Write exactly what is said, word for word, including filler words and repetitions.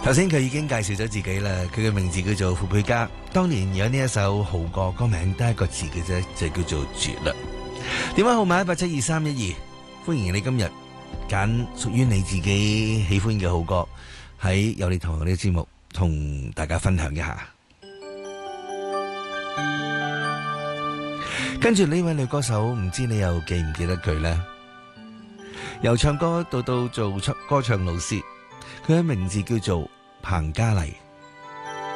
頭先佢已經介紹咗自己啦，佢嘅名字叫做傅佩嘉，當年有呢一首好歌，歌名得一個字嘅啫，就叫做絕啦。電話號碼一八七二三一二，歡迎你今日揀屬於你自己喜歡嘅好歌，喺有你同學呢個節目同大家分享一下。跟住呢位女歌手，唔知你又記唔記得佢呢？由唱歌到到做出歌唱老師，佢嘅名字叫做彭嘉麗。